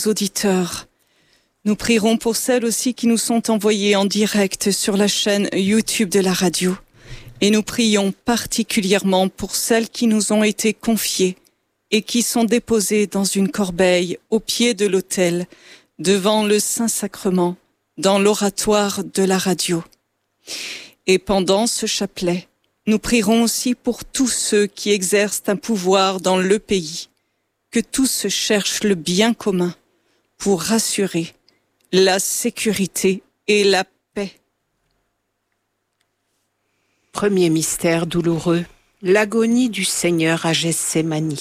auditeurs. Nous prierons pour celles aussi qui nous sont envoyées en direct sur la chaîne YouTube de la radio. Et nous prions particulièrement pour celles qui nous ont été confiées et qui sont déposées dans une corbeille au pied de l'autel, devant le Saint-Sacrement, dans l'oratoire de la radio. Et pendant ce chapelet, nous prierons aussi pour tous ceux qui exercent un pouvoir dans le pays, que tous cherchent le bien commun pour rassurer la sécurité et la paix. Premier mystère douloureux, l'agonie du Seigneur à Gethsémani.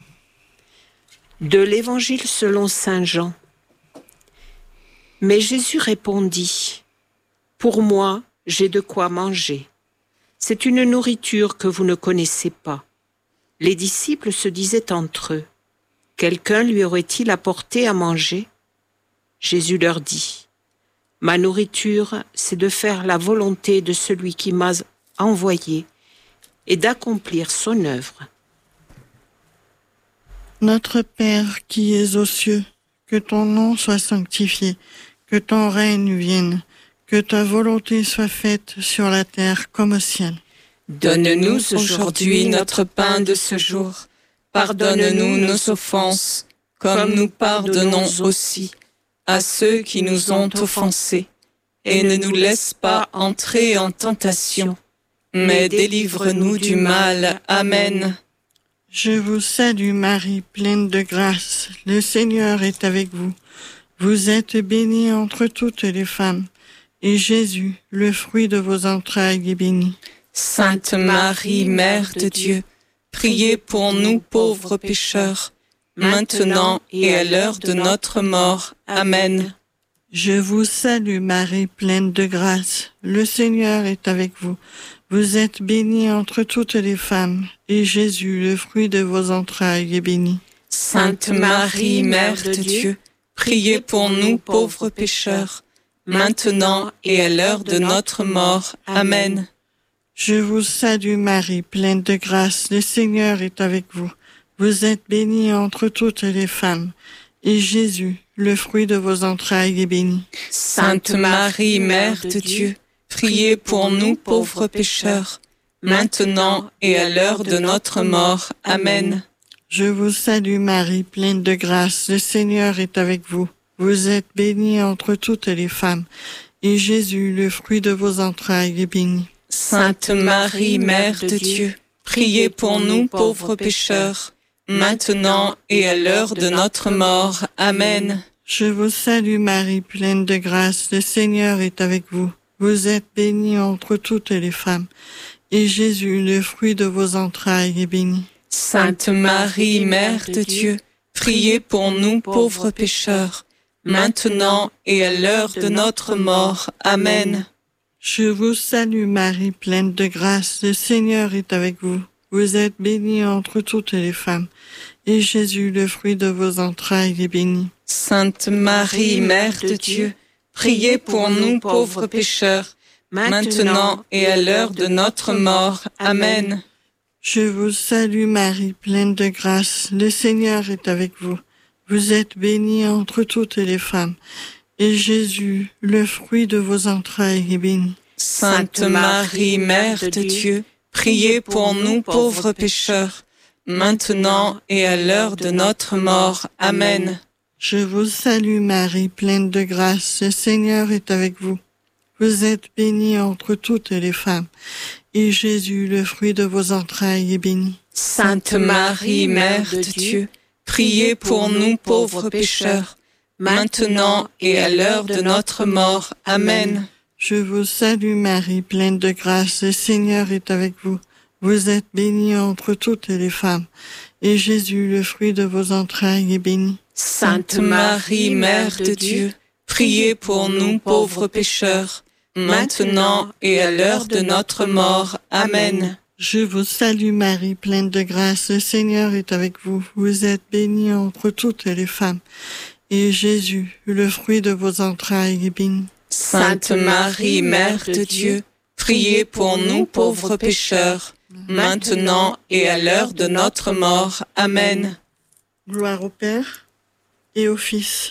De l'Évangile selon saint Jean. Mais Jésus répondit, « Pour moi, j'ai de quoi manger. C'est une nourriture que vous ne connaissez pas. » Les disciples se disaient entre eux, « Quelqu'un lui aurait-il apporté à manger ?» Jésus leur dit, « Ma nourriture, c'est de faire la volonté de celui qui m'a envoyé et d'accomplir son œuvre. » Notre Père qui es aux cieux, que ton nom soit sanctifié, que ton règne vienne, que ta volonté soit faite sur la terre comme au ciel. Donne-nous aujourd'hui notre pain de ce jour. Pardonne-nous nos offenses, comme nous pardonnons aussi à ceux qui nous ont offensés. Et ne nous laisse pas entrer en tentation, mais délivre-nous du mal. Amen. Je vous salue Marie, pleine de grâce, le Seigneur est avec vous. Vous êtes bénie entre toutes les femmes, et Jésus, le fruit de vos entrailles, est béni. Sainte Marie, Mère de Dieu, priez pour nous pauvres pécheurs, maintenant et à l'heure de notre mort. Amen. Je vous salue Marie, pleine de grâce, le Seigneur est avec vous. Vous êtes bénie entre toutes les femmes, et Jésus, le fruit de vos entrailles, est béni. Sainte Marie, Mère de Dieu, priez pour nous pauvres pécheurs, maintenant et à l'heure de notre mort. Amen. Je vous salue Marie, pleine de grâce, le Seigneur est avec vous. Vous êtes bénie entre toutes les femmes, et Jésus, le fruit de vos entrailles, est béni. Sainte Marie, Mère de Dieu, priez pour nous pauvres pécheurs, maintenant et à l'heure de notre mort. Amen. Je vous salue Marie, pleine de grâce, le Seigneur est avec vous. Vous êtes bénie entre toutes les femmes, et Jésus, le fruit de vos entrailles, est béni. Sainte Marie, Mère de Dieu, priez pour nous pauvres pécheurs, maintenant et à l'heure de notre mort. Amen. Je vous salue Marie, pleine de grâce, le Seigneur est avec vous. Vous êtes bénie entre toutes les femmes, et Jésus, le fruit de vos entrailles, est béni. Sainte Marie, Mère de Dieu, priez pour nous pauvres pécheurs, maintenant et à l'heure de notre mort. Amen. Je vous salue Marie, pleine de grâce, le Seigneur est avec vous. Vous êtes bénie entre toutes les femmes, et Jésus, le fruit de vos entrailles, est béni. Sainte Marie, Mère de Dieu, priez pour nous pauvres pécheurs, maintenant et à l'heure de notre mort. Amen. Je vous salue Marie, pleine de grâce, le Seigneur est avec vous. Vous êtes bénie entre toutes les femmes, et Jésus, le fruit de vos entrailles, est béni. Sainte Marie, Mère de Dieu, priez pour nous pauvres pécheurs, maintenant et à l'heure de notre mort. Amen. Je vous salue Marie, pleine de grâce, le Seigneur est avec vous. Vous êtes bénie entre toutes les femmes, et Jésus, le fruit de vos entrailles, est béni. Sainte Marie, Mère de Dieu, priez pour nous pauvres pécheurs, maintenant et à l'heure de notre mort. Amen. Je vous salue Marie, pleine de grâce, le Seigneur est avec vous. Vous êtes bénie entre toutes les femmes, et Jésus, le fruit de vos entrailles, est béni. Sainte Marie, Mère de Dieu, priez pour nous pauvres pécheurs, maintenant et à l'heure de notre mort. Amen. Je vous salue Marie, pleine de grâce, le Seigneur est avec vous. Vous êtes bénie entre toutes les femmes, et Jésus, le fruit de vos entrailles, est béni. Sainte Marie, Mère de Dieu, priez pour nous pauvres pécheurs, maintenant et à l'heure de notre mort. Amen. Gloire au Père, et au Fils,